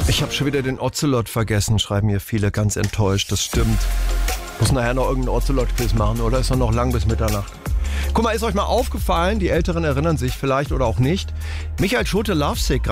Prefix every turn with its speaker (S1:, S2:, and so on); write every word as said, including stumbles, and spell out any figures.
S1: Ich habe schon wieder den Ocelot vergessen, schreiben mir viele, ganz enttäuscht. Das stimmt. Muss nachher noch irgendeinen Ocelot-Quiz machen, oder? Ist noch lang bis Mitternacht. Guck mal, ist euch mal aufgefallen, die Älteren erinnern sich vielleicht oder auch nicht, Michael Schulte Lovesick,